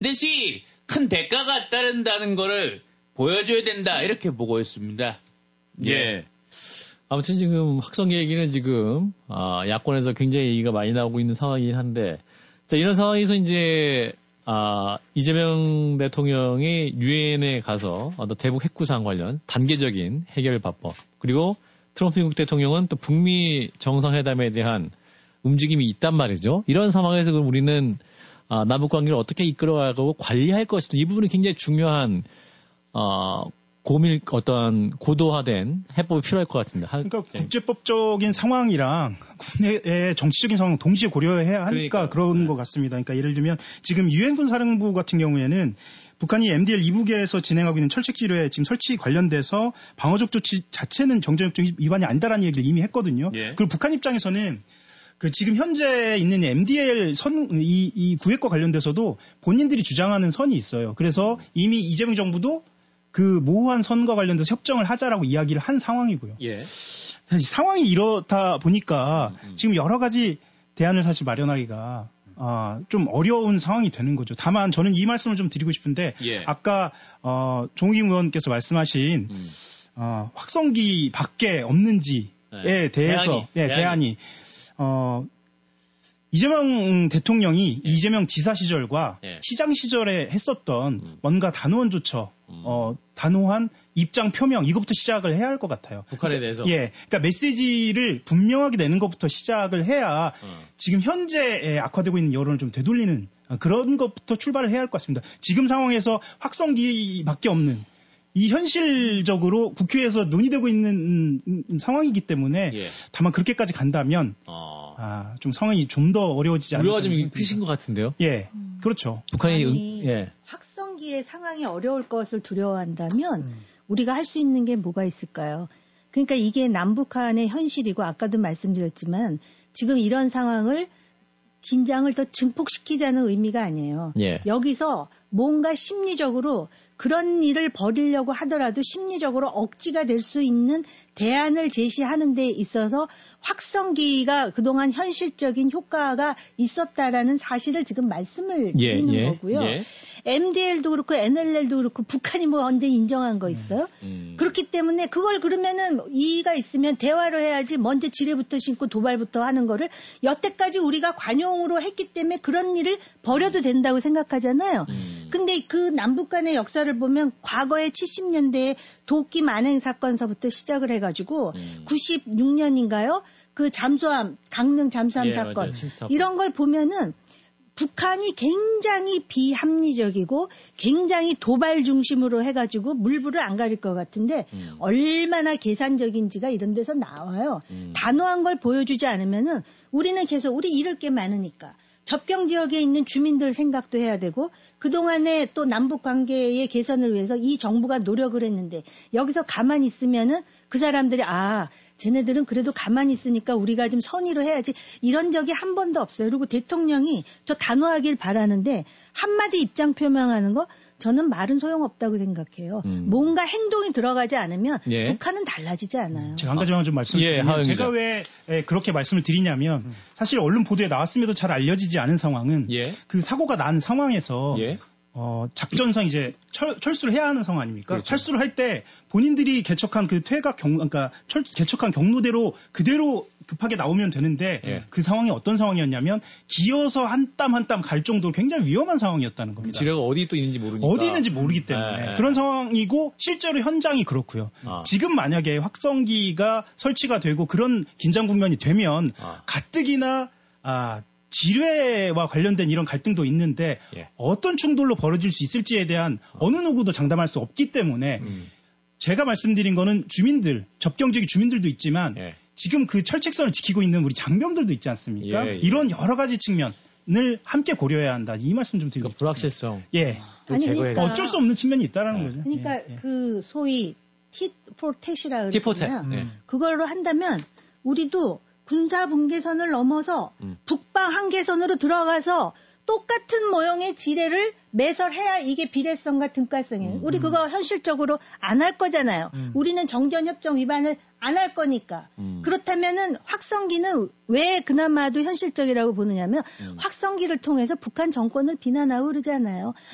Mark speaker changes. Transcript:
Speaker 1: 반드시 큰 대가가 따른다는 거를 보여줘야 된다 이렇게 보고 있습니다.
Speaker 2: 예. 아무튼 지금 확성기 얘기는 지금 야권에서 굉장히 얘기가 많이 나오고 있는 상황이긴 한데, 자, 이런 상황에서 이제 이재명 대통령이 유엔에 가서 대북 핵구상 관련 단계적인 해결 방법, 그리고 트럼프 미국 대통령은 또 북미 정상회담에 대한 움직임이 있단 말이죠. 이런 상황에서 그럼 우리는 남북 관계를 어떻게 이끌어가고 관리할 것이다. 이 부분이 굉장히 중요한 어떤 고도화된 해법이 필요할 것 같은데.
Speaker 3: 그러니까 국제법적인 상황이랑 국내의 정치적인 상황 동시에 고려해야 하니까 그런 것 같습니다. 그러니까 예를 들면 지금 유엔군 사령부 같은 경우에는 북한이 MDL 2부계에서 진행하고 있는 철책지뢰 지금 설치 관련돼서 방어적 조치 자체는 정전협정 위반이 아니다라는 얘기를 이미 했거든요. 예. 그리고 북한 입장에서는 그 지금 현재 있는 MDL 이 구획과 관련돼서도 본인들이 주장하는 선이 있어요. 그래서 이미 이재명 정부도 그 모호한 선과 관련돼서 협정을 하자라고 이야기를 한 상황이고요.
Speaker 2: 예.
Speaker 3: 사실 상황이 이렇다 보니까 지금 여러 가지 대안을 사실 마련하기가 좀 어려운 상황이 되는 거죠. 다만 저는 이 말씀을 좀 드리고 싶은데 아까 종익 의원께서 말씀하신 확성기 밖에 없는지에 대해서 대안이 이재명 대통령이 이재명 지사 시절과 시장 시절에 했었던 뭔가 단호한 조처, 단호한 입장 표명 이것부터 시작을 해야 할 것 같아요.
Speaker 2: 북한에 대해서.
Speaker 3: 그러니까 메시지를 분명하게 내는 것부터 시작을 해야 지금 현재 악화되고 있는 여론을 좀 되돌리는 그런 것부터 출발을 해야 할 것 같습니다. 지금 상황에서 확성기밖에 없는 이 현실적으로 국회에서 논의되고 있는 상황이기 때문에 다만 그렇게까지 간다면 좀 상황이 좀 더 어려워지지 않을까.
Speaker 2: 우려가 좀 크신 것 같은데요.
Speaker 3: 예, 그렇죠.
Speaker 4: 북한이 확성기의 상황이 어려울 것을 두려워한다면 우리가 할 수 있는 게 뭐가 있을까요? 그러니까 이게 남북한의 현실이고 아까도 말씀드렸지만 지금 이런 상황을 긴장을 더 증폭시키자는 의미가 아니에요. 여기서 뭔가 심리적으로 그런 일을 벌이려고 하더라도 심리적으로 억지가 될 수 있는 대안을 제시하는 데 있어서 확성기가 그동안 현실적인 효과가 있었다라는 사실을 지금 말씀을 드리는 거고요. MDL도 그렇고 NLL도 그렇고 북한이 뭐 언제 인정한 거 있어요? 그렇기 때문에 그걸 그러면은 이의가 있으면 대화를 해야지 먼저 지뢰부터 심고 도발부터 하는 거를 여태까지 우리가 관용으로 했기 때문에 그런 일을 벌여도 된다고 생각하잖아요. 근데 그 남북 간의 역사를 보면 과거에 70년대에 도끼 만행 사건서부터 시작을 해가지고 96년인가요? 그 잠수함, 강릉 잠수함 사건. 이런 걸 보면은 북한이 굉장히 비합리적이고 굉장히 도발 중심으로 해가지고 물불을 안 가릴 것 같은데 얼마나 계산적인지가 이런 데서 나와요. 단호한 걸 보여주지 않으면은 우리는 계속 우리 잃을 게 많으니까. 접경 지역에 있는 주민들 생각도 해야 되고 그동안에 또 남북 관계의 개선을 위해서 이 정부가 노력을 했는데 여기서 가만히 있으면은 그 사람들이 쟤네들은 그래도 가만히 있으니까 우리가 좀 선의로 해야지 이런 적이 한 번도 없어요. 그리고 대통령이 저 단호하길 바라는데 한마디 입장 표명하는 거 저는 말은 소용없다고 생각해요. 뭔가 행동이 들어가지 않으면 북한은 달라지지 않아요.
Speaker 3: 제가 한 가지만 좀 말씀드리면 제가 왜 그렇게 말씀을 드리냐면 사실 언론 보도에 나왔음에도 잘 알려지지 않은 상황은 그 사고가 난 상황에서 작전상 이제 철수를 해야 하는 상황 아닙니까? 그렇죠. 철수를 할 때 본인들이 개척한 그 그러니까 개척한 경로대로 그대로 급하게 나오면 되는데 그 상황이 어떤 상황이었냐면 기어서 한 땀 한 땀 갈 정도로 굉장히 위험한 상황이었다는 겁니다.
Speaker 2: 지뢰가 어디 또 있는지 모르니까.
Speaker 3: 어디 있는지 모르기 때문에 그런 상황이고 실제로 현장이 그렇고요. 지금 만약에 확성기가 설치가 되고 그런 긴장 국면이 되면 가뜩이나 지뢰와 관련된 이런 갈등도 있는데 어떤 충돌로 벌어질 수 있을지에 대한 어느 누구도 장담할 수 없기 때문에 제가 말씀드린 거는 주민들, 접경지역 주민들도 있지만 지금 그 철책선을 지키고 있는 우리 장병들도 있지 않습니까? 이런 여러 가지 측면을 함께 고려해야 한다. 이 말씀 좀 드리고
Speaker 2: 싶습니다. 불확실성.
Speaker 4: 그러니까
Speaker 3: 어쩔 수 없는 측면이 있다라는 거죠.
Speaker 4: 그러니까 그 소위 tit-for-tat이라 그러잖아요. 그걸로 한다면 우리도 군사 분계선을 넘어서 북방 한계선으로 들어가서 똑같은 모형의 지뢰를 매설해야 이게 비례성과 등가성이에요. 우리 그거 현실적으로 안 할 거잖아요. 우리는 정전협정 위반을 안 할 거니까. 그렇다면은 확성기는 왜 그나마도 현실적이라고 보느냐면 확성기를 통해서 북한 정권을 비난하고 그러잖아요.